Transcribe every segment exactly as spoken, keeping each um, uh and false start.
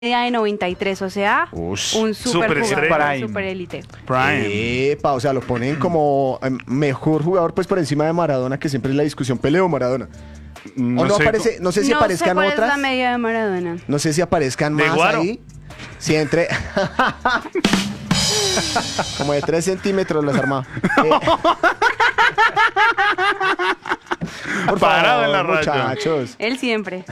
de noventa y tres, o sea, Ush, un super super jugador, estrella. un super élite. Prime. Epa, o sea, lo ponen como eh, mejor jugador pues por encima de Maradona, que siempre es la discusión, Pelé o Maradona. No o no sé, aparece, no sé si no sé aparezcan cuál otras. es la media de Maradona. No sé si aparezcan De más Guaro. ahí. Si entre. Como de tres centímetros las armaba. Eh, Por Parado favor, en la raya. muchachos. Él siempre.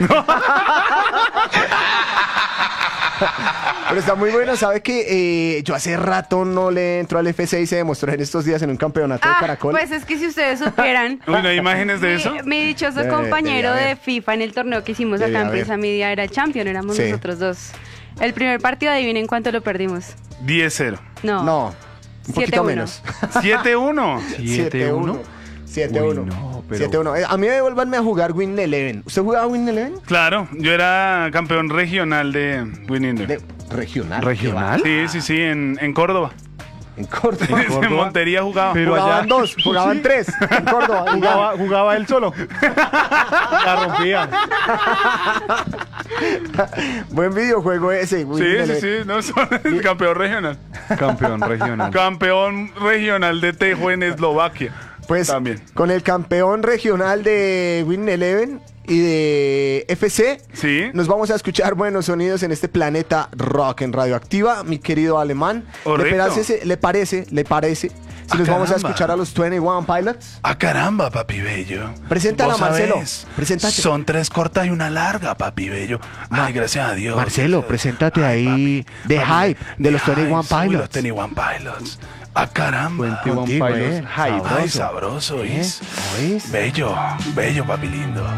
Pero está muy bueno, ¿sabe que eh, yo hace rato no le entro al F C y se demostró en estos días en un campeonato de Ah, Caracol? pues es que si ustedes supieran. Uy, ¿no hay imágenes de eso? Mi, mi dichoso Debe- compañero debe de haber. FIFA en el torneo que hicimos Debe acá en haber. Prisa Media era el champion, éramos Sí. nosotros dos. El primer partido, adivinen cuánto lo perdimos. diez cero. No. No, un siete poquito uno. menos. siete uno. siete uno. siete uno. Uy, no, pero- siete uno. Eh, A mí me vuelvanme a jugar Win Eleven. ¿Usted jugaba Win Eleven? Claro, yo era campeón regional de Winning. De regional. ¿Regional? Sí, sí, sí, en, en Córdoba. En Córdoba. En Montería jugaba. Pero jugaban allá- dos, jugaban tres. En Córdoba. Jugaba, jugaba él solo. La rompía. Buen videojuego ese. Win Sí, sí, Eleven. sí, no, son el campeón regional. Campeón regional. Campeón regional de Tejo en Eslovaquia. Pues También. con el campeón regional de Win Eleven y de F C, Sí. nos vamos a escuchar buenos sonidos en este planeta rock en Radioactiva, mi querido alemán. ¿Le Correcto. parece, le parece, le parece si Ah, nos vamos a caramba. escuchar a los veintiuno Pilots? Ah, caramba, papi bello. Preséntala, Vos Marcelo. sabés, Preséntate. Son tres cortas y una larga, papi bello. Ay, gracias a Dios. Marcelo, preséntate ahí de Hype, de los veintiuno Hype, uy, Pilots. Los veintiuno Pilots. Ah, caramba. veintiuno Contigo, Pilots. eh. Hype. Ay, sabroso, ¿Eh? ¿oís? ¿Oís? Bello, bello, papi lindo.